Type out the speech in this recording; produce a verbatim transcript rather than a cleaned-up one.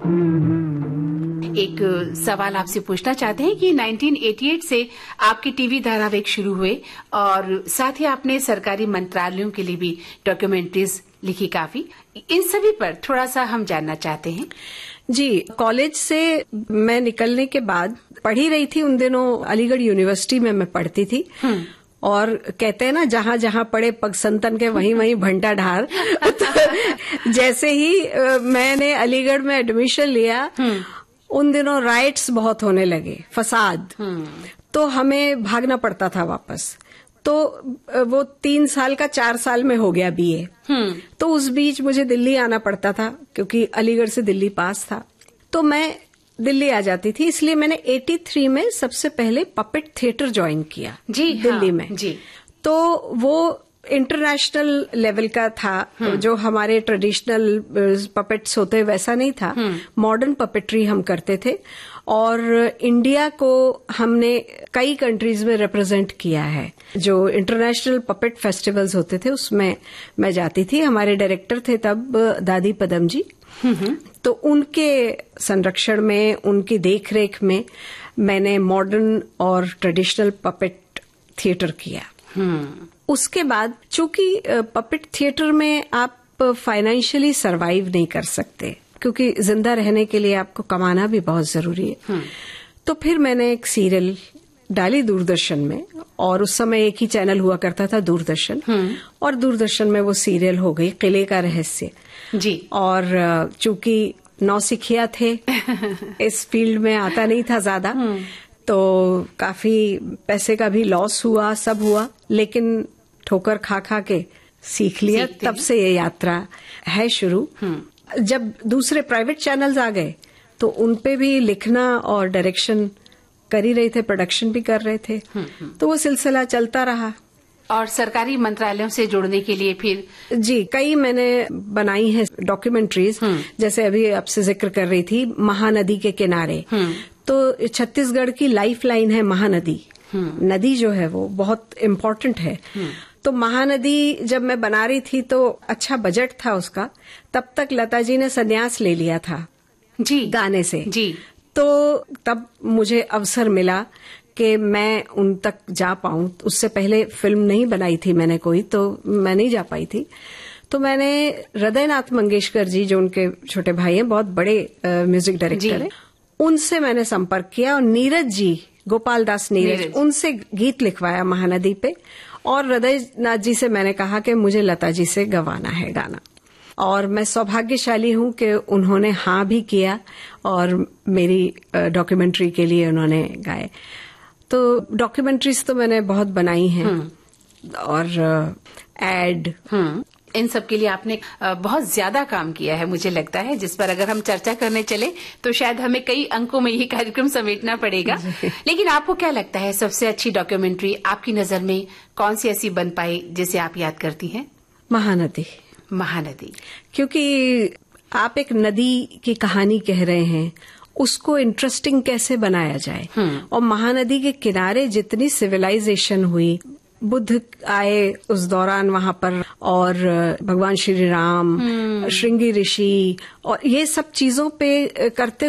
एक सवाल आपसे पूछना चाहते हैं कि उन्नीस सौ अट्ठासी से आपके टीवी धारावाहिक शुरू हुए और साथ ही आपने सरकारी मंत्रालयों के लिए भी डॉक्यूमेंट्रीज लिखी काफी। इन सभी पर थोड़ा सा हम जानना चाहते हैं। जी, कॉलेज से मैं निकलने के बाद पढ़ ही रही थी। उन दिनों अलीगढ़ यूनिवर्सिटी में मैं पढ़ती थी और कहते हैं ना, जहां जहां पड़े पग संतन के वहीं वहीं भंटा ढार। तो जैसे ही मैंने अलीगढ़ में एडमिशन लिया, उन दिनों राइट्स बहुत होने लगे, फसाद, तो हमें भागना पड़ता था वापस। तो वो तीन साल का चार साल में हो गया बीए। तो उस बीच मुझे दिल्ली आना पड़ता था क्योंकि अलीगढ़ से दिल्ली पास था। तो मैं दिल्ली आ जाती थी, इसलिए मैंने तिरासी में सबसे पहले पपेट थिएटर ज्वाइन किया जी दिल्ली हाँ, में जी। तो वो इंटरनेशनल लेवल का था, जो हमारे ट्रेडिशनल पपेट्स होते वैसा नहीं था, मॉडर्न पपेट्री हम करते थे। और इंडिया को हमने कई कंट्रीज में रिप्रेजेंट किया है। जो इंटरनेशनल पपेट फेस्टिवल्स होते थे उसमें मैं जाती थी। हमारे डायरेक्टर थे तब दादी पदम जी, तो उनके संरक्षण में, उनकी देखरेख में मैंने मॉडर्न और ट्रेडिशनल पपेट थिएटर किया। उसके बाद चूंकि पपेट थिएटर में आप फाइनेंशियली सरवाइव नहीं कर सकते, क्योंकि जिंदा रहने के लिए आपको कमाना भी बहुत जरूरी है। तो फिर मैंने एक सीरियल डाली दूरदर्शन में, और उस समय एक ही चैनल हुआ करता था, दूरदर्शन, और दूरदर्शन में वो सीरियल हो गई किले का रहस्य जी। और चूंकि नौसिखिया थे, इस फील्ड में आता नहीं था ज्यादा, तो काफी पैसे का भी लॉस हुआ, सब हुआ, लेकिन ठोकर खा खा के सीख लिया। तब से ये यात्रा है शुरू। जब दूसरे प्राइवेट चैनल्स आ गए तो उनपे भी लिखना और डायरेक्शन कर ही रहे थे, प्रोडक्शन भी कर रहे थे, तो वो सिलसिला चलता रहा। और सरकारी मंत्रालयों से जुड़ने के लिए फिर जी कई मैंने बनाई हैं डॉक्यूमेंट्रीज। जैसे अभी आपसे जिक्र कर रही थी महानदी के किनारे, तो छत्तीसगढ़ की लाइफ लाइन है महानदी। नदी जो है वो बहुत इम्पोर्टेंट है। तो महानदी जब मैं बना रही थी तो अच्छा बजट था उसका, तब तक लता जी ने संन्यास ले लिया था जी गाने से जी। तो तब मुझे अवसर मिला कि मैं उन तक जा पाऊं। उससे पहले फिल्म नहीं बनाई थी मैंने कोई, तो मैं नहीं जा पाई थी। तो मैंने हृदयनाथ मंगेशकर जी, जो उनके छोटे भाई हैं, बहुत बड़े म्यूजिक डायरेक्टर हैं, उनसे मैंने संपर्क किया, और नीरज जी, गोपाल दास नीरज, नीरज, उनसे गीत लिखवाया महानदी पे। और हृदयनाथ जी से मैंने कहा कि मुझे लता जी से गवाना है गाना, और मैं सौभाग्यशाली हूं कि उन्होंने हाँ भी किया और मेरी डॉक्यूमेंट्री के लिए उन्होंने गाए। तो डॉक्यूमेंट्रीज तो मैंने बहुत बनाई हैं, और एड, इन सब के लिए आपने बहुत ज्यादा काम किया है, मुझे लगता है, जिस पर अगर हम चर्चा करने चले तो शायद हमें कई अंकों में ये कार्यक्रम समेटना पड़ेगा। लेकिन आपको क्या लगता है, सबसे अच्छी डॉक्यूमेंट्री आपकी नजर में कौन सी ऐसी बन पाई जिसे आप याद करती हैं? महानदी। महानदी, क्योंकि आप एक नदी की कहानी कह रहे हैं, उसको इंटरेस्टिंग कैसे बनाया जाए। और महानदी के किनारे जितनी सिविलाइजेशन हुई, बुद्ध आए उस दौरान वहां पर, और भगवान श्री राम, श्रृंगी ऋषि, और ये सब चीजों पे करते